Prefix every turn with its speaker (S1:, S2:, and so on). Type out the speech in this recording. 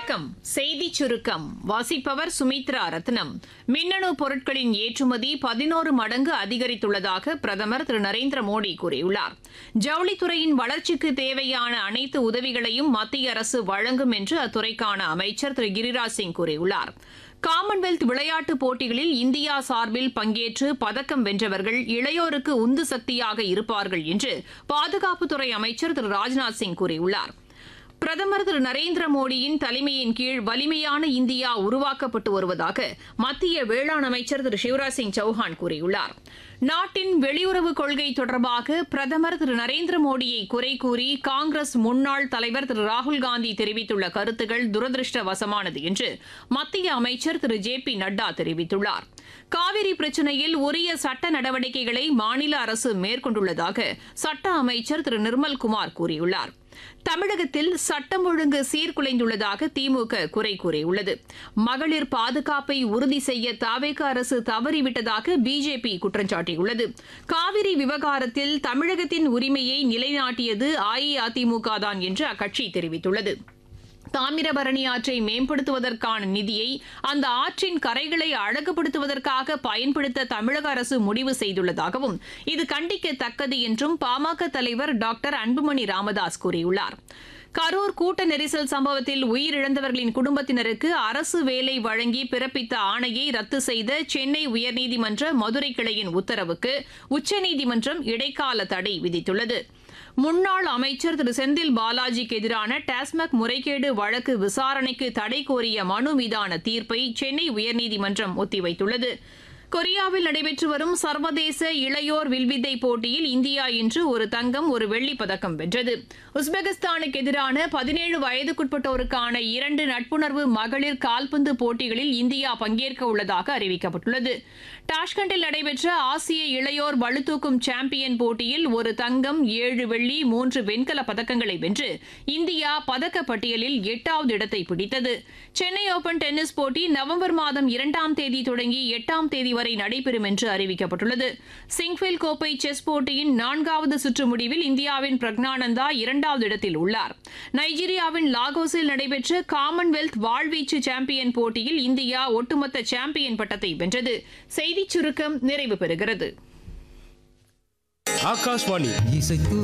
S1: வணக்கம். செய்திச் சுருக்கம் வாசிப்பவர் சுமித்ரா ரத்னம். மின்னணு பொருட்களின் ஏற்றுமதி 11 மடங்கு அதிகரித்துள்ளதாக பிரதமர் திரு நரேந்திர மோடி கூறியுள்ளார். ஜவுளித்துறையின் வளர்ச்சிக்கு தேவையான அனைத்து உதவிகளையும் மத்திய அரசு வழங்கும் என்று அத்துறைக்கான அமைச்சர் திரு கிரிராஜ் சிங் கூறியுள்ளார். காமன்வெல்த் விளையாட்டுப் போட்டிகளில் இந்தியா சார்பில் பங்கேற்று பதக்கம் வென்றவர்கள் இளையோருக்கு உந்து சக்தியாக இருப்பார்கள் என்று பாதுகாப்புத்துறை அமைச்சர் திரு ராஜ்நாத் சிங் கூறியுள்ளார். பிரதமர் திரு நரேந்திர மோடியின் தலைமையின் கீழ் வலிமையான இந்தியா உருவாக்கப்பட்டு வருவதாக மத்திய வேளாண் அமைச்சர் திரு சிவராஜ் சிங் சௌஹான் கூறியுள்ளார். நாட்டின் வெளியுறவு கொள்கை தொடர்பாக பிரதமர் திரு நரேந்திர மோடியை குறை கூறி காங்கிரஸ் முன்னாள் தலைவர் திரு ராகுல்காந்தி தெரிவித்துள்ள கருத்துக்கள் துரதிருஷ்டவசமானது என்று மத்திய அமைச்சர் திரு ஜே பி நட்டா தெரிவித்துள்ளார். காவிரி பிரச்சினையில் உரிய சட்ட நடவடிக்கைகளை மாநில அரசு மேற்கொண்டுள்ளதாக சட்ட அமைச்சர் திரு நிர்மல்குமார் கூறியுள்ளார். தமிழகத்தில் சட்டம் ஒழுங்கு சீர்குலைந்துள்ளதாக திமுக குறை கூறியுள்ளது. மகளிர் பாதுகாப்பை உறுதி செய்ய தவேக அரசு தவறிவிட்டதாக பிஜேபி குற்றம் சாட்டியுள்ளது. காவிரி விவகாரத்தில் தமிழகத்தின் உரிமையை நிலைநாட்டியது அஇஅதிமுக தான் என்று அக்கட்சி தெரிவித்துள்ளது. தாமிரபரணி ஆற்றை மேம்படுத்துவதற்கான நிதியை அந்த ஆற்றின் கரைகளை அழகுபடுத்துவதற்காக பயன்படுத்த தமிழக அரசு முடிவு செய்துள்ளதாகவும் இது கண்டிக்கத்தக்கது என்றும் பாமக தலைவர் டாக்டர் அன்புமணி ராமதாஸ் கூறியுள்ளார். கரூர் கூட்ட நெரிசல் சம்பவத்தில் உயிரிழந்தவர்களின் குடும்பத்தினருக்கு அரசு வேலை வழங்கி பிறப்பித்த ஆணையை ரத்து செய்த சென்னை உயர்நீதிமன்ற மதுரை கிளையின் உத்தரவுக்கு உச்சநீதிமன்றம் இடைக்கால தடை விதித்துள்ளது. முன்னாள் அமைச்சர் திரு செந்தில் பாலாஜிக்கு எதிரான டாஸ்மாக் முறைகேடு வழக்கு விசாரணைக்கு தடை கோரிய மனு மீதான தீர்ப்பை சென்னை உயர்நீதிமன்றம் ஒத்திவைத்துள்ளது. கொரியாவில் நடைபெற்று வரும் சர்வதேச இளையோர் வில்வித்தை போட்டியில் இந்தியா இன்று ஒரு தங்கம் ஒரு வெள்ளிப் பதக்கம் வென்றது. உஸ்பெகிஸ்தானுக்கு எதிரான 17 வயதுக்குட்பட்டோருக்கான 2 நட்புணர்வு மகளிர் கால்பந்து போட்டிகளில் இந்தியா பங்கேற்க உள்ளதாக அறிவிக்கப்பட்டுள்ளது. டாஷ்கண்டில் நடைபெற்ற ஆசிய இளையோர் பளுதூக்கும் சாம்பியன் போட்டியில் ஒரு தங்கம் 7 வெள்ளி 3 வெண்கல பதக்கங்களை வென்று இந்தியா பதக்கப்பட்டியலில் 8வது இடத்தை பிடித்தது. சென்னை ஓபன் டென்னிஸ் போட்டி நவம்பர் மாதம் 2ஆம் தேதி தொடங்கி 8ஆம் தேதி வரை நடைபெறும் என்று அறிவிக்கப்பட்டுள்ளது. சிங்ஃபீல்ட் கோப்பை செஸ் போட்டியின் 4வது சுற்று முடிவில் இந்தியாவின் பிரக்னானந்தா 2வது இடத்தில் உள்ளார். நைஜீரியாவின் லாகோஸில் நடைபெற்ற காமன்வெல்த் வாழ்வீச்சு சாம்பியன் போட்டியில் இந்தியா ஒட்டுமொத்த சாம்பியன் பட்டத்தை வென்றது. செய்திச் சுருக்கம் நிறைவு பெறுகிறது.
S2: ஆகாஷ்வாணி